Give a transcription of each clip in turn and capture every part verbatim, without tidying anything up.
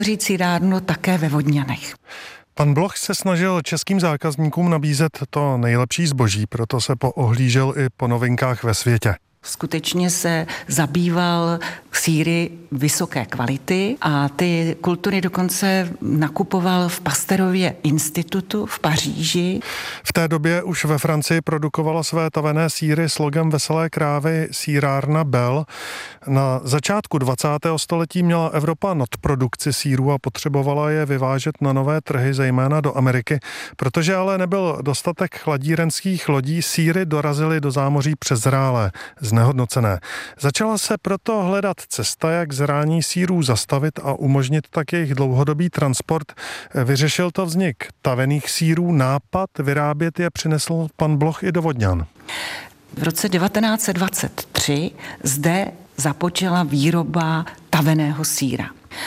Říct sýrárnu také ve Vodňanech. Pan Bloch se snažil českým zákazníkům nabízet to nejlepší zboží, proto se poohlížel i po novinkách ve světě. Skutečně se zabýval sýry vysoké kvality a ty kultury dokonce nakupoval v Pasteurově institutu v Paříži. V té době už ve Francii produkovala své tavené sýry s logem Veselé krávy sýrárna Bell. Na začátku dvacátého století měla Evropa nadprodukci sýrů a potřebovala je vyvážet na nové trhy, zejména do Ameriky. Protože ale nebyl dostatek chladírenských lodí, sýry dorazily do zámoří přezrálé, znehodnocené. Začala se proto hledat cesta, jak zrání sýrů zastavit a umožnit tak jejich dlouhodobý transport. Vyřešil to vznik tavených sýrů. Nápad vyrábět je přinesl pan Bloch i do Vodňan. V roce devatenáct set dvacet tři zde započala výroba taveného sýra.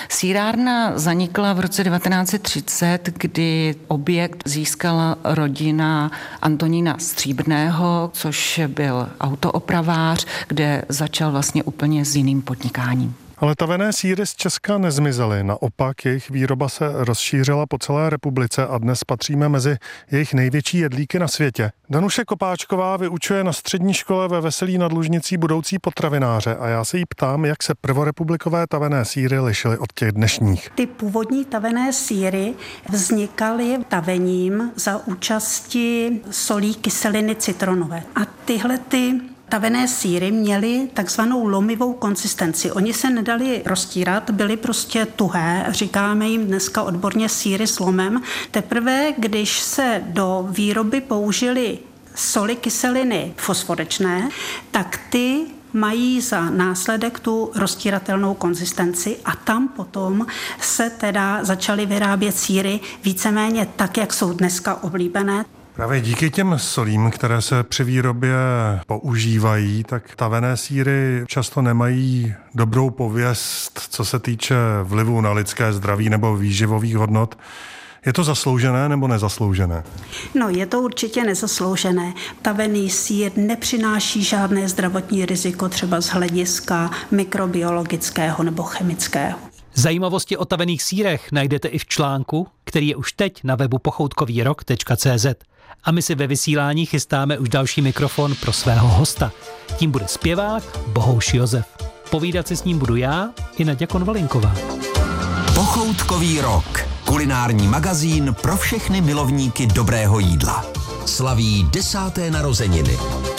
Sýrárna zanikla v roce devatenáct set třicet, kdy objekt získala rodina Antonína Stříbrného, což byl autoopravář, kde začal vlastně úplně s jiným podnikáním. Ale tavené sýry z Česka nezmizely. Naopak jejich výroba se rozšířila po celé republice a dnes patříme mezi jejich největší jedlíky na světě. Danuše Kopáčková vyučuje na střední škole ve Veselí nad Lužnicí budoucí potravináře a já se jí ptám, jak se prvorepublikové tavené sýry lišily od těch dnešních. Ty původní tavené sýry vznikaly tavením za účasti solí kyseliny citronové. A tyhle ty tavené sýry měly takzvanou lomivou konzistenci. Oni se nedali roztírat, byly prostě tuhé, říkáme jim dneska odborně sýry s lomem. Teprve, když se do výroby použily soli kyseliny fosforečné, tak ty mají za následek tu roztíratelnou konzistenci a tam potom se teda začaly vyrábět sýry víceméně tak, jak jsou dneska oblíbené. Právě díky těm solím, které se při výrobě používají, tak tavené sýry často nemají dobrou pověst, co se týče vlivu na lidské zdraví nebo výživových hodnot. Je to zasloužené nebo nezasloužené? No, je to určitě nezasloužené. Tavený sýr nepřináší žádné zdravotní riziko, třeba z hlediska mikrobiologického nebo chemického. Zajímavosti o tavených sýrech najdete i v článku, který je už teď na webu pochoutkovýrok tečka cé zet. A my si ve vysílání chystáme už další mikrofon pro svého hosta. Tím bude zpěvák Bohouš Josef. Povídat si s ním budu já i Naďa Konvalinková. Pochoutkový rok. Kulinární magazín pro všechny milovníky dobrého jídla. Slaví desáté narozeniny.